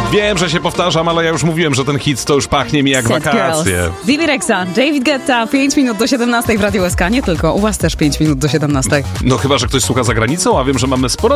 Wiem, że się powtarzam, ale ja już mówiłem, że ten hit to już pachnie mi jak Set wakacje. Girls. Vivi Rexa, David Guetta, 5 minut do 17 w Radiu SK. Nie tylko, u was też 5 minut do 17. No chyba, że ktoś słucha za granicą, a wiem, że mamy sporo